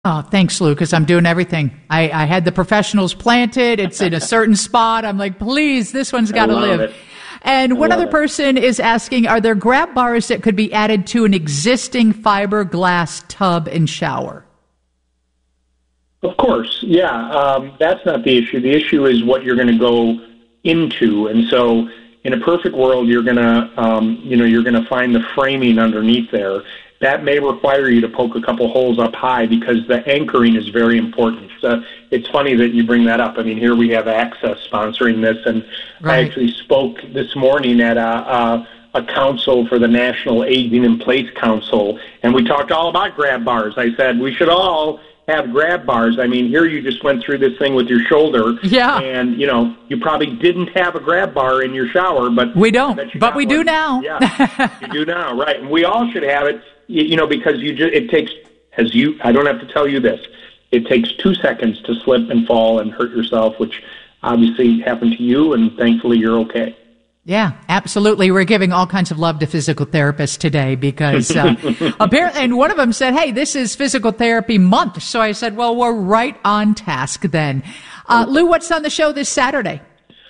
Oh, thanks, Lou, because I'm doing everything. I had the professionals planted. It's in a certain spot. I'm like, please, this one's got to live. It. And one other person is asking, are there grab bars that could be added to an existing fiberglass tub and shower? Of course, yeah. That's not the issue. The issue is what you're going to go into. And so in a perfect world, you're going to, you're going to find the framing underneath there. That may require you to poke a couple holes up high because the anchoring is very important. So it's funny that you bring that up. I mean, here we have Access sponsoring this, and right. I actually spoke this morning at a council for the National Aging in Place Council, and we talked all about grab bars. I said we should all have grab bars. I mean, here you just went through this thing with your shoulder, and you probably didn't have a grab bar in your shower, but we don't. But we do now. Yeah, you do now, right? And we all should have it. Because it takes, I don't have to tell you this, it takes 2 seconds to slip and fall and hurt yourself, which obviously happened to you, and thankfully you're okay. Yeah, absolutely. We're giving all kinds of love to physical therapists today because apparently, and one of them said, hey, this is physical therapy month. So I said, well, we're right on task then. Lou, what's on the show this Saturday?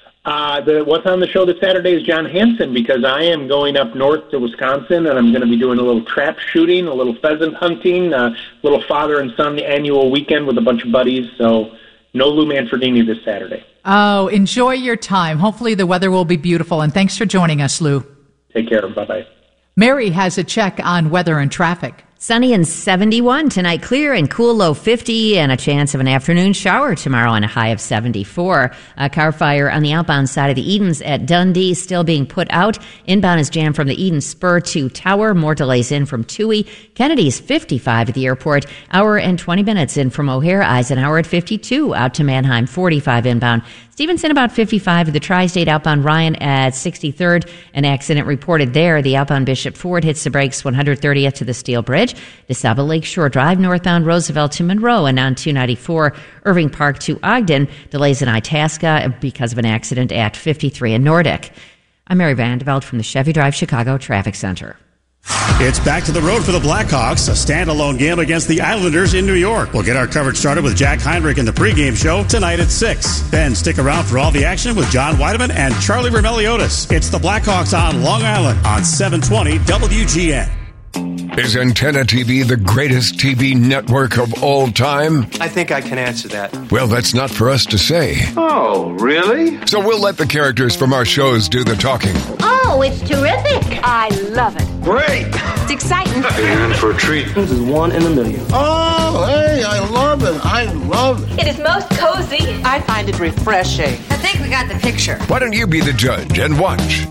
What's on the show this Saturday is John Hansen, because I am going up north to Wisconsin, and I'm going to be doing a little trap shooting, a little pheasant hunting, a little father and son annual weekend with a bunch of buddies. So no Lou Manfredini this Saturday. Oh, enjoy your time. Hopefully the weather will be beautiful, and thanks for joining us, Lou. Take care. Bye-bye. Mary has a check on weather and traffic. Sunny and 71 tonight, clear and cool, low 50, and a chance of an afternoon shower tomorrow on a high of 74. A car fire on the outbound side of the Edens at Dundee still being put out. Inbound is jammed from the Eden Spur to Tower. More delays in from Toohey. Kennedy's 55 at the airport. Hour and 20 minutes in from O'Hare. Eisenhower at 52. Out to Mannheim, 45 inbound. Stevenson about 55 at the Tri-State. Outbound Ryan at 63rd. An accident reported there. The outbound Bishop Ford hits the brakes 130th to the Steel Bridge. DeSaba Lakeshore Drive northbound Roosevelt to Monroe, and on 294 Irving Park to Ogden. Delays in Itasca because of an accident at 53 in Nordic. I'm Mary Vandeveld from the Chevy Drive Chicago Traffic Center. It's back to the road for the Blackhawks, a standalone game against the Islanders in New York. We'll get our coverage started with Jack Heinrich in the pregame show tonight at 6. Then stick around for all the action with John Weideman and Charlie Remeliotis. It's the Blackhawks on Long Island on 720 WGN. Is Antenna TV the greatest TV network of all time? I think I can answer that. Well, that's not for us to say. Oh, really? So we'll let the characters from our shows do the talking. Oh, it's terrific. I love it. Great. It's exciting. You're in for a treat. This is one in a million. Oh, hey, I love it. I love it. It is most cozy. I find it refreshing. I think we got the picture. Why don't you be the judge and watch?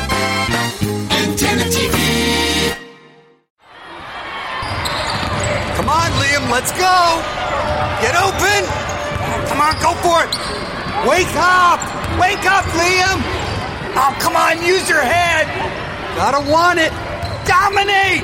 Antenna TV. Come on, Liam, let's go. Get open. Come on, go for it. Wake up. Wake up, Liam. Oh, come on, use your head. Gotta want it. Dominate.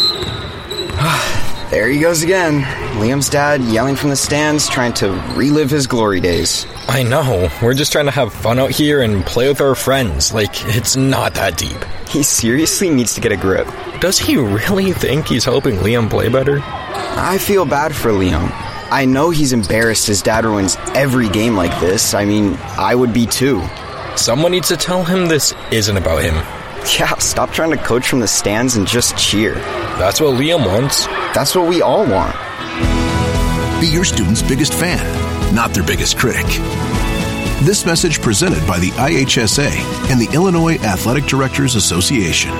There he goes again. Liam's dad yelling from the stands, trying to relive his glory days. I know. We're just trying to have fun out here and play with our friends. Like, it's not that deep. He seriously needs to get a grip. Does he really think he's helping Liam play better? I feel bad for Liam. I know he's embarrassed his dad ruins every game like this. I mean, I would be too. Someone needs to tell him this isn't about him. Yeah, stop trying to coach from the stands and just cheer. That's what Liam wants. That's what we all want. Be your student's biggest fan, not their biggest critic. This message presented by the IHSA and the Illinois Athletic Directors Association.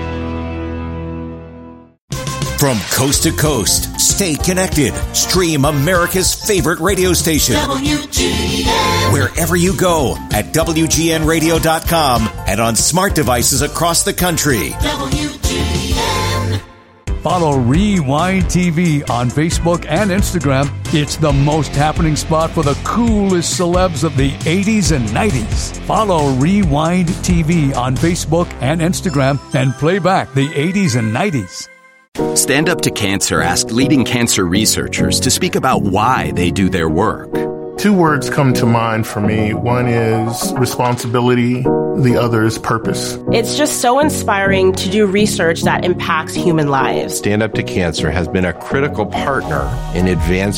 From coast to coast, stay connected. Stream America's favorite radio station. WGN. Wherever you go at WGNradio.com and on smart devices across the country. WGN. Follow Rewind TV on Facebook and Instagram. It's the most happening spot for the coolest celebs of the 80s and 90s. Follow Rewind TV on Facebook and Instagram and play back the 80s and 90s. Stand Up to Cancer asked leading cancer researchers to speak about why they do their work. Two words come to mind for me. One is responsibility. The other is purpose. It's just so inspiring to do research that impacts human lives. Stand Up to Cancer has been a critical partner in advancing